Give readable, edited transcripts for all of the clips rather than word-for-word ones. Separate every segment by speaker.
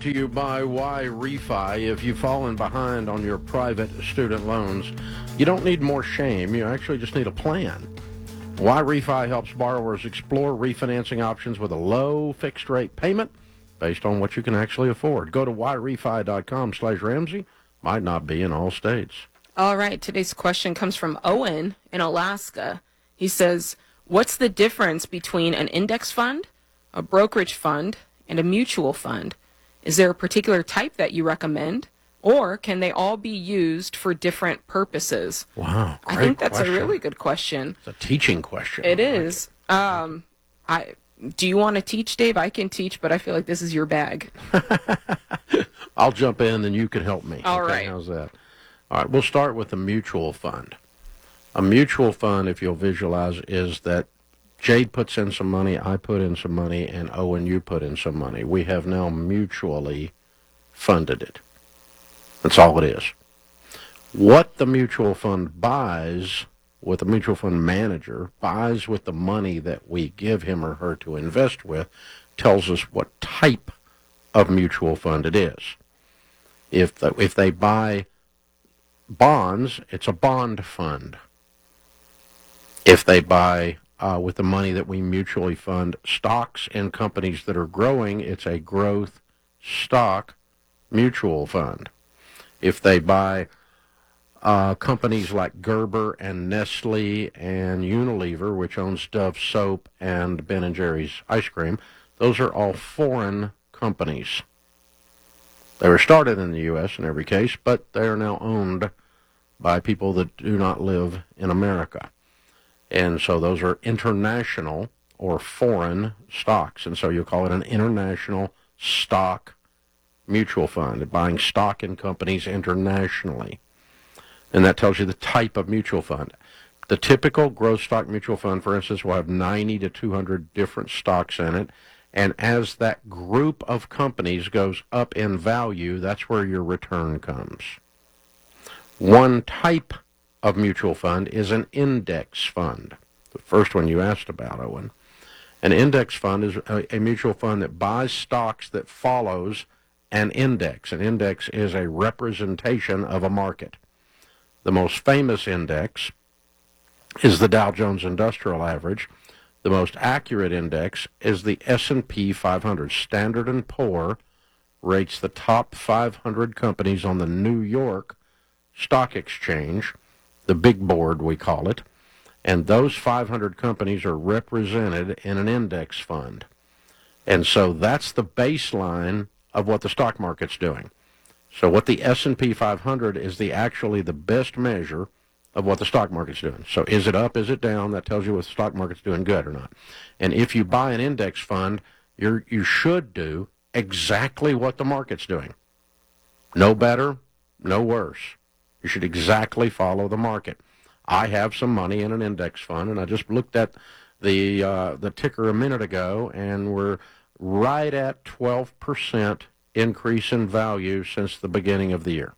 Speaker 1: to you by YRefi. If you've fallen behind on your private student loans, you don't need more shame. You actually just need a plan. YRefi helps borrowers explore refinancing options with a low fixed rate payment based on what you can actually afford. Go to yrefi.com/Ramsey. Might not be in all states.
Speaker 2: All right, today's question comes from Owen in Alaska. He says, what's the difference between an index fund, a brokerage fund, and a mutual fund? Is there a particular type that you recommend, or can they all be used for different purposes?
Speaker 1: Wow, great
Speaker 2: I think that's
Speaker 1: question.
Speaker 2: a really good question.
Speaker 1: It's a teaching question.
Speaker 2: It is. Do you want to teach, Dave? I can teach, but I feel like this is your bag.
Speaker 1: I'll jump in and you can help me.
Speaker 2: All right.
Speaker 1: How's that? All right, we'll start with a mutual fund. A mutual fund, if you'll visualize, is that Jade puts in some money, I put in some money, and Owen, you put in some money. We have now mutually funded it. That's all it is. What the mutual fund buys, what the mutual fund manager buys with the money that we give him or her to invest with, tells us what type of mutual fund it is. If they buy bonds, it's a bond fund. If they buy with the money that we mutually fund stocks and companies that are growing, it's a growth stock mutual fund. If they buy companies like Gerber and Nestle and Unilever, which owns Dove soap and Ben & Jerry's ice cream, those are all foreign companies. They were started in the U.S. in every case, but they are now owned by people that do not live in America. And so those are international or foreign stocks. And so you'll call it an international stock mutual fund, buying stock in companies internationally. And that tells you the type of mutual fund. The typical growth stock mutual fund, for instance, will have 90 to 200 different stocks in it. And as that group of companies goes up in value, that's where your return comes. One type of mutual fund is an index fund. The first one you asked about, Owen. An index fund is a mutual fund that buys stocks that follows an index. An index is a representation of a market. The most famous index is the Dow Jones Industrial Average. The most accurate index is the S&P 500. Standard & Poor rates the top 500 companies on the New York Stock Exchange, the big board we call it, and those 500 companies are represented in an index fund. And so that's the baseline of what the stock market's doing. So what the S&P 500 is actually the best measure of what the stock market's doing. So is it up, is it down? That tells you if the stock market's doing good or not. And if you buy an index fund, you should do exactly what the market's doing. No better, no worse. You should exactly follow the market. I have some money in an index fund, and I just looked at the ticker a minute ago, and we're right at 12% increase in value since the beginning of the year.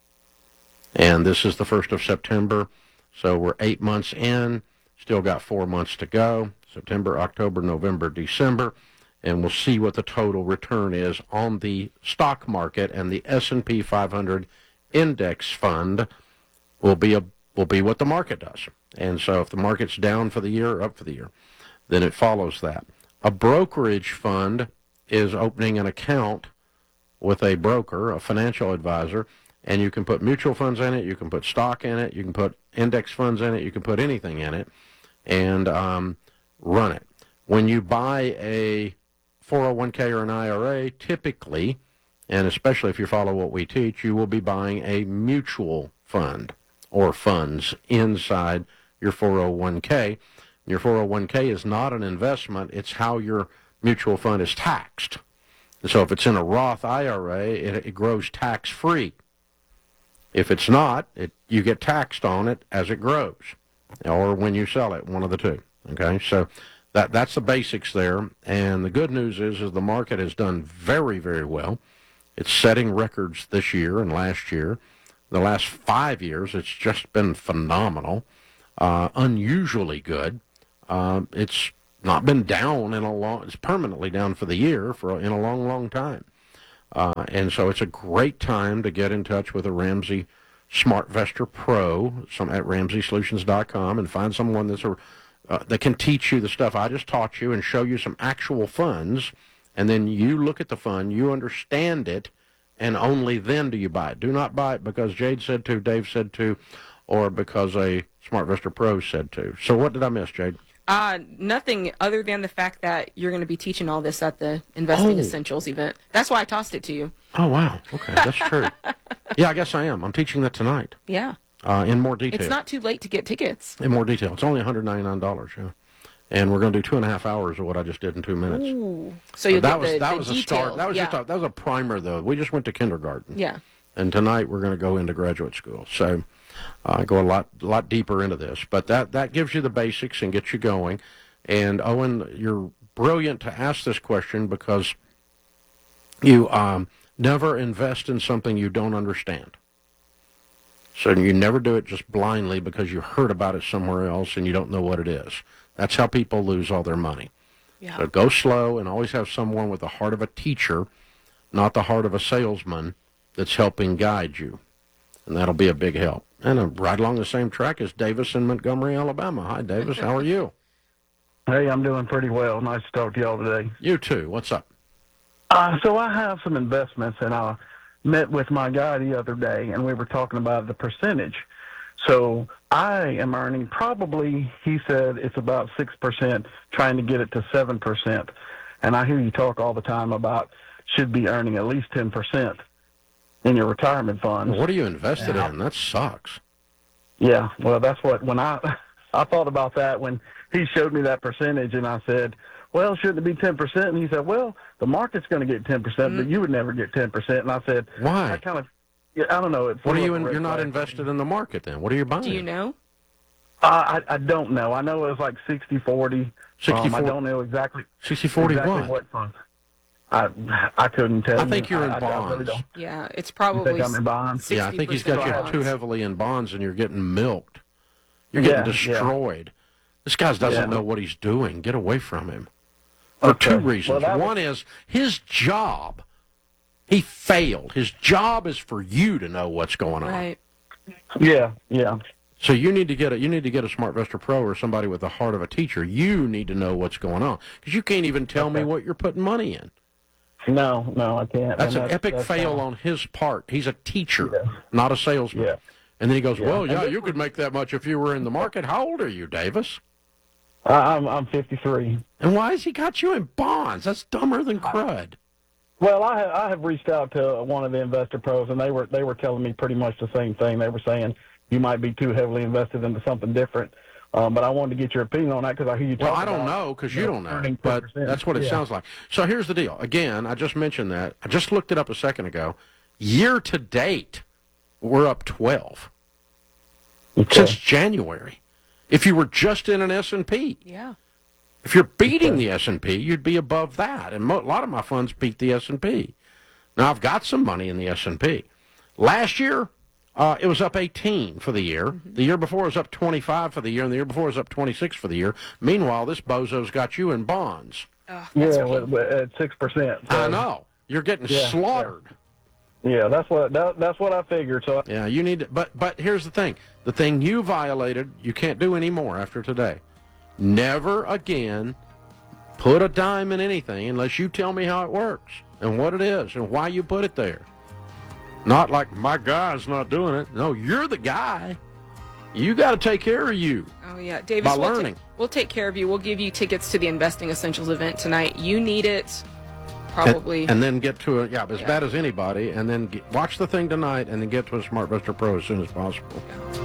Speaker 1: And this is the 1st of September, so we're 8 months in, still got 4 months to go, September, October, November, December, and we'll see what the total return is on the stock market, and the S&P 500 index fund will be what the market does. And so if the market's down for the year or up for the year, then it follows that. A brokerage fund is opening an account with a broker, a financial advisor, and you can put mutual funds in it, you can put stock in it, you can put index funds in it, you can put anything in it, and run it. When you buy a 401k or an IRA, typically, and especially if you follow what we teach, you will be buying a mutual fund or funds inside your 401k. Your 401k is not an investment, it's how your mutual fund is taxed. And so if it's in a Roth IRA, it grows tax-free. If it's not, you get taxed on it as it grows, or when you sell it, one of the two. Okay, so that's the basics there. And the good news is the market has done very, very well. It's setting records this year and last year. The last 5 years, it's just been phenomenal, unusually good. It's not been down it's permanently down for the year in a long, long time. And so it's a great time to get in touch with a Ramsey SmartVestor Pro at RamseySolutions.com and find someone that can teach you the stuff I just taught you and show you some actual funds. And then you look at the fund, you understand it, and only then do you buy it. Do not buy it because Jade said to, Dave said to, or because a SmartVestor Pro said to. So what did I miss, Jade?
Speaker 2: Nothing other than the fact that you're going to be teaching all this at the Investing Essentials event. That's why I tossed it to you.
Speaker 1: Oh, wow. Okay, that's true. Yeah, I guess I am. I'm teaching that tonight.
Speaker 2: Yeah.
Speaker 1: In more detail.
Speaker 2: It's not too late to get tickets.
Speaker 1: In more detail. It's only $199, yeah. And we're going to do 2.5 hours of what I just did in 2 minutes.
Speaker 2: Ooh. So you'll get the
Speaker 1: was
Speaker 2: detail.
Speaker 1: a start. That was that was a primer, though. We just went to kindergarten.
Speaker 2: Yeah.
Speaker 1: And tonight we're going to go into graduate school. So go a lot deeper into this. But that gives you the basics and gets you going. And Owen, you're brilliant to ask this question because you never invest in something you don't understand. So you never do it just blindly because you heard about it somewhere else and you don't know what it is. That's how people lose all their money.
Speaker 2: Yeah.
Speaker 1: So go slow and always have someone with the heart of a teacher, not the heart of a salesman, that's helping guide you. And that'll be a big help. And right along the same track is Davis in Montgomery, Alabama. Hi, Davis. How are you?
Speaker 3: Hey, I'm doing pretty well. Nice to talk to y'all today.
Speaker 1: You too. What's up?
Speaker 3: So I have some investments, and I met with my guy the other day, and we were talking about the percentage. So I am earning probably, he said it's about 6%, trying to get it to 7%. And I hear you talk all the time about should be earning at least 10% in your retirement funds.
Speaker 1: What are you invested in? That sucks.
Speaker 3: Yeah, well, that's what, when I thought about that when he showed me that percentage, and I said, well, shouldn't it be 10%? And he said, well, the market's going to get 10%, but you would never get 10%. And I said,
Speaker 1: why?
Speaker 3: I kind of, yeah, I don't know.
Speaker 1: What are you? You're not invested in the market then. What are you buying?
Speaker 2: Do you know?
Speaker 3: I don't know. I know it was like 60-40.
Speaker 1: 60-40.
Speaker 3: I don't know exactly.
Speaker 1: 60-40
Speaker 3: what fund. I couldn't tell you.
Speaker 1: I think you're in
Speaker 3: I
Speaker 1: bonds.
Speaker 3: really don't.
Speaker 2: Yeah, it's
Speaker 3: You
Speaker 2: probably
Speaker 3: think I'm in bonds?
Speaker 1: Yeah, I think he's got you
Speaker 2: bonds.
Speaker 1: too heavily in bonds and you're getting milked. You're getting destroyed. This guy doesn't know what he's doing. Get away from him. For two reasons.
Speaker 3: Well,
Speaker 1: one is his job. He failed. His job is for you to know what's going on.
Speaker 2: Right.
Speaker 3: Yeah, yeah.
Speaker 1: So you need to get a SmartVestor Pro or somebody with the heart of a teacher. You need to know what's going on because you can't even tell me what you're putting money in.
Speaker 3: No, I can't.
Speaker 1: That's an epic fail on his part. He's a teacher, not a salesman.
Speaker 3: Yeah.
Speaker 1: And then he goes, well, yeah, you could make that much if you were in the market. How old are you, Davis?
Speaker 3: I'm 53.
Speaker 1: And why has he got you in bonds? That's dumber than crud.
Speaker 3: Well, I have reached out to one of the investor pros, and they were telling me pretty much the same thing. They were saying you might be too heavily invested into something different. But I wanted to get your opinion on that because I hear you talking about.
Speaker 1: Well, I don't know because you don't know, but that's what it sounds like. So here's the deal. Again, I just mentioned that. I just looked it up a second ago. Year to date, we're up 12 since January. If you were just in an S&P.
Speaker 2: Yeah.
Speaker 1: If you're beating the S&P, you'd be above that. And a lot of my funds beat the S&P. Now, I've got some money in the S&P. Last year, it was up 18 for the year. Mm-hmm. The year before it was up 25 for the year, and the year before it was up 26 for the year. Meanwhile, this bozo's got you in bonds.
Speaker 3: At 6%. So.
Speaker 1: I know. You're getting slaughtered.
Speaker 3: Yeah, that's what I figured. So
Speaker 1: yeah, you need to, but here's the thing. The thing you violated, you can't do anymore after today. Never again put a dime in anything unless you tell me how it works and what it is and why you put it there. Not like my guy's not doing it. No, you're the guy. You got to take care of you.
Speaker 2: Oh, yeah. Davis,
Speaker 1: by learning.
Speaker 2: We'll take care of you. We'll give you tickets to the Investing Essentials event tonight. You need it. Probably.
Speaker 1: And then get to as bad as anybody, and then watch the thing tonight, and then get to a SmartVestor Pro as soon as possible.
Speaker 2: Yeah.